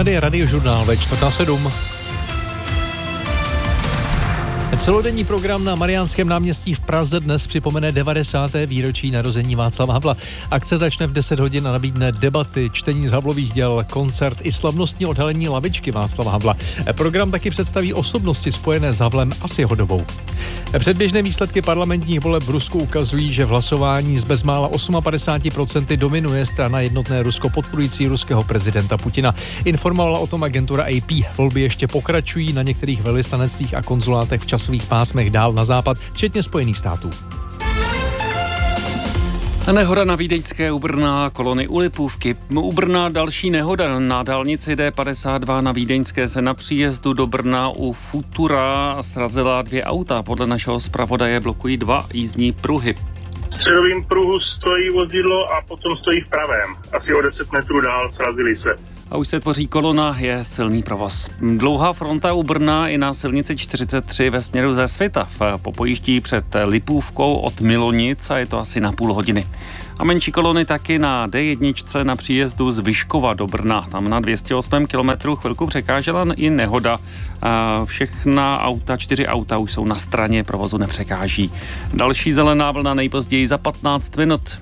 Tady je Radiožurnál ve 6:07. Celodenní program na Mariánském náměstí v Praze dnes připomene 90. výročí narození Václava Havla. Akce začne v 10 hodin a nabídne debaty, čtení z Havlových děl, koncert i slavnostní odhalení lavičky Václava Havla. Program taky představí osobnosti spojené s Havlem a s jeho dobou. Předběžné výsledky parlamentních voleb v Rusku ukazují, že v hlasování s bezmála 58% dominuje strana Jednotné Rusko podporující ruského prezidenta Putina. Informovala o tom agentura AP. Volby ještě pokračují na některých velvyslanectvích a konzulátech v časových pásmech dál na západ, včetně Spojených států. Nehoda na Vídeňské u Brna, kolony u Lipůvky. U Brna další nehoda na dálnici D52 na Vídeňské se na příjezdu do Brna u Futura srazila 2 auta. Podle našeho zpravodaje blokují 2 jízdní pruhy. V středovém pruhu stojí vozidlo a potom stojí v pravém. Asi o 10 metrů dál srazili se. A už se tvoří kolona, je silný provoz. Dlouhá fronta u Brna i na silnici 43 ve směru ze Svitav. Popojíždí před Lipůvkou od Milonic a je to asi na půl hodiny. A menší kolony taky na D1 na příjezdu z Vyškova do Brna. Tam na 208 kilometru chvilku překážela i nehoda. Všechna auta, 4 auta už jsou na straně, provozu nepřekáží. Další zelená vlna nejpozději za 15 minut.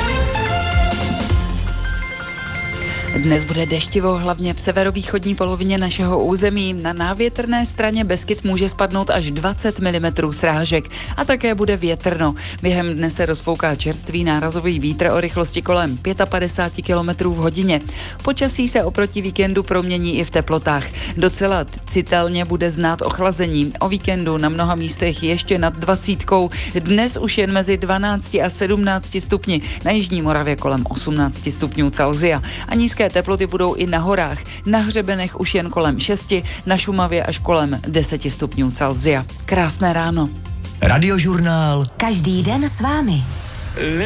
Dnes bude deštivo hlavně v severovýchodní polovině našeho území. Na návětrné straně Beskyt může spadnout až 20 mm srážek a také bude větrno. Během dne se rozfouká čerstvý nárazový vítr o rychlosti kolem 55 km v hodině. Počasí se oproti víkendu promění i v teplotách. Docela citelně bude znát ochlazení. O víkendu na mnoha místech ještě nad 20. Dnes už jen mezi 12 a 17 stupni. Na jižní Moravě kolem 18 stupňů Celsia. A nízké teploty budou i na horách. Na hřebenech už jen kolem 6, na Šumavě až kolem 10 stupňů Celsia. Krásné ráno. Radiožurnál. Každý den s vámi.